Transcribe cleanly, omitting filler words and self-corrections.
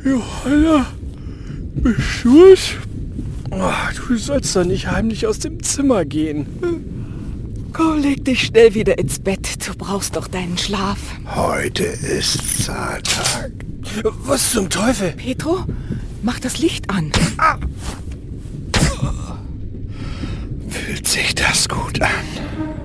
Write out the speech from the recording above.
Johanna, bist du's? Oh, du sollst doch nicht heimlich aus dem Zimmer gehen. Komm, leg dich schnell wieder ins Bett. Du brauchst doch deinen Schlaf. Heute ist Zahltag. Was zum Teufel? Petro, mach das Licht an. Fühlt sich das gut an?